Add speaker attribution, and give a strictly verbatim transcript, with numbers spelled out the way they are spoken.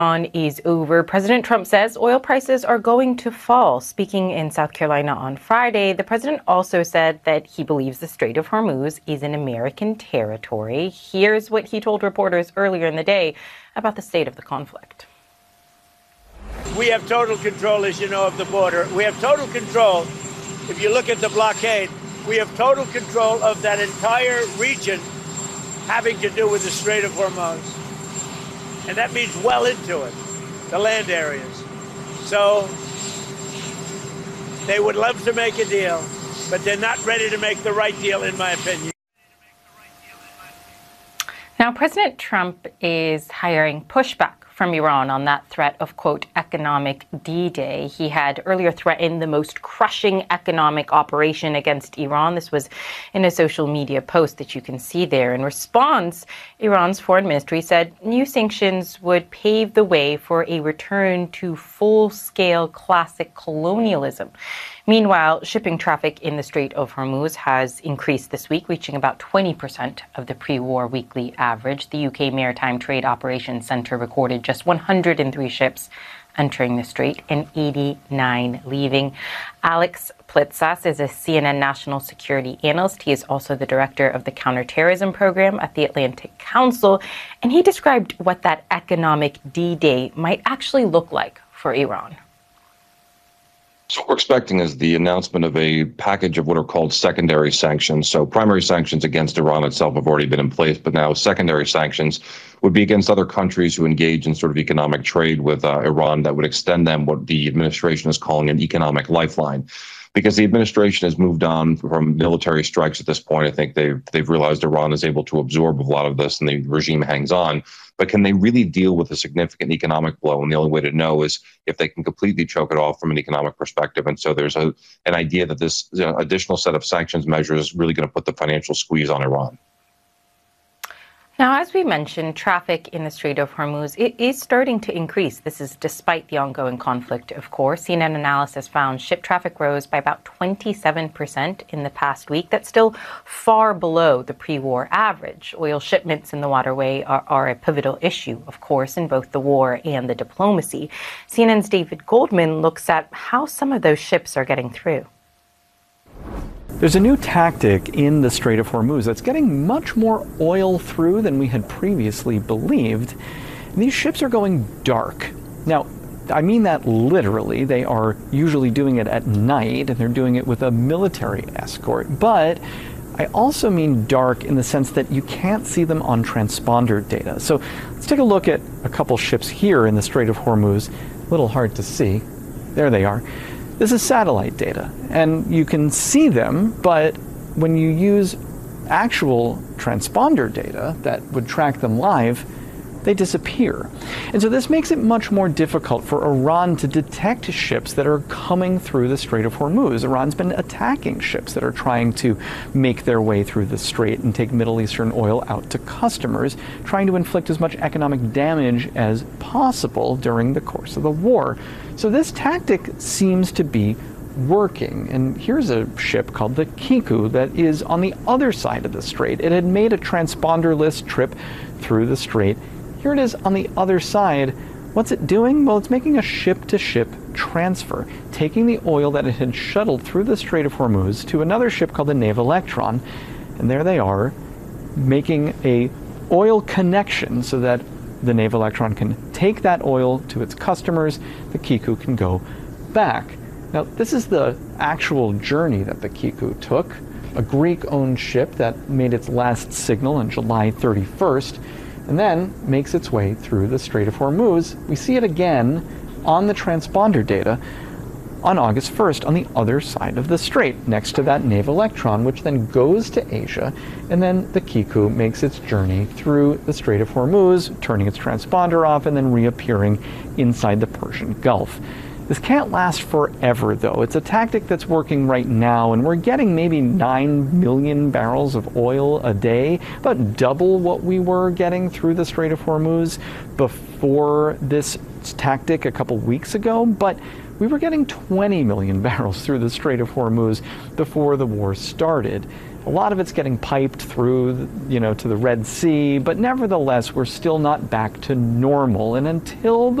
Speaker 1: On is over. President Trump says oil prices are going to fall. Speaking in South Carolina on Friday, the president also said that he believes the Strait of Hormuz is in American territory. Here's what he told reporters earlier in the day about the state of the conflict.
Speaker 2: We have total control, as you know, of the border. We have total control. If you look at the blockade, we have total control of that entire region having to do with the Strait of Hormuz. And that means well into it, the land areas. So they would love to make a deal, but they're not ready to make the right deal, in my opinion.
Speaker 1: Now, President Trump is hiring pushback from Iran on that threat of, quote, economic D-Day. He had earlier threatened the most crushing economic operation against Iran. This was in a social media post that you can see there. In response, Iran's foreign ministry said new sanctions would pave the way for a return to full-scale classic colonialism. Meanwhile, shipping traffic in the Strait of Hormuz has increased this week, reaching about twenty percent of the pre-war weekly average. The U K Maritime Trade Operations Centre recorded just one hundred three ships entering the strait and eighty-nine leaving. Alex Plitzas is a C N N national security analyst. He is also the director of the counterterrorism program at the Atlantic Council, and he described what that economic D-Day might actually look like for Iran.
Speaker 3: So what we're expecting is the announcement of a package of what are called secondary sanctions. So primary sanctions against Iran itself have already been in place, but now secondary sanctions would be against other countries who engage in sort of economic trade with uh, Iran that would extend them what the administration is calling an economic lifeline. Because the administration has moved on from military strikes at this point. I think they've, they've realized Iran is able to absorb a lot of this and the regime hangs on. But can they really deal with a significant economic blow? And the only way to know is if they can completely choke it off from an economic perspective. And so there's a, an idea that this you know, additional set of sanctions measures is really going to put the financial squeeze on Iran.
Speaker 1: Now, as we mentioned, traffic in the Strait of Hormuz it is starting to increase. This is despite the ongoing conflict, of course. C N N analysis found ship traffic rose by about twenty-seven percent in the past week. That's still far below the pre-war average. Oil shipments in the waterway are, are a pivotal issue, of course, in both the war and the diplomacy. C N N's David Goldman looks at how some of those ships are getting through.
Speaker 4: There's a new tactic in the Strait of Hormuz that's getting much more oil through than we had previously believed. These ships are going dark. Now, I mean that literally. They are usually doing it at night, and they're doing it with a military escort. But I also mean dark in the sense that you can't see them on transponder data. So let's take a look at a couple ships here in the Strait of Hormuz. A little hard to see. There they are. This is satellite data, and you can see them, but when you use actual transponder data that would track them live, they disappear. And so this makes it much more difficult for Iran to detect ships that are coming through the Strait of Hormuz. Iran's been attacking ships that are trying to make their way through the strait and take Middle Eastern oil out to customers, trying to inflict as much economic damage as possible during the course of the war. So this tactic seems to be working. And here's a ship called the Kiku that is on the other side of the strait. It had made a transponder-less trip through the strait. Here it is on the other side. What's it doing? Well, it's making a ship-to-ship transfer, taking the oil that it had shuttled through the Strait of Hormuz to another ship called the Nave Electron. And there they are, making a oil connection so that the Nave Electron can take that oil to its customers. The Kiku can go back. Now, this is the actual journey that the Kiku took, a Greek-owned ship that made its last signal on July thirty-first, and then makes its way through the Strait of Hormuz. We see it again on the transponder data on August first on the other side of the strait, next to that Nave Electron, which then goes to Asia, and then the Kiku makes its journey through the Strait of Hormuz, turning its transponder off and then reappearing inside the Persian Gulf. This can't last forever, though. It's a tactic that's working right now, and we're getting maybe nine million barrels of oil a day, about double what we were getting through the Strait of Hormuz before this tactic a couple weeks ago. But we were getting twenty million barrels through the Strait of Hormuz before the war started. A lot of it's getting piped through, you know, to the Red Sea, but nevertheless, we're still not back to normal. And until